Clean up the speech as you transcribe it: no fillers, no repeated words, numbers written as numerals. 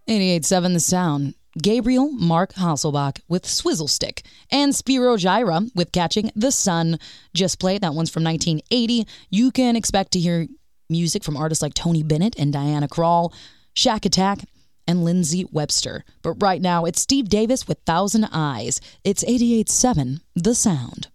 88.7 The Sound. Gabriel Mark Hasselbach with Swizzle Stick and Spiro Gyra with Catching the Sun. Just played. That one's from 1980. You can expect to hear music from artists like Tony Bennett and Diana Krall, Shack Attack, and Lindsay Webster. But right now, it's Steve Davis with Thousand Eyes. It's 88.7 The Sound.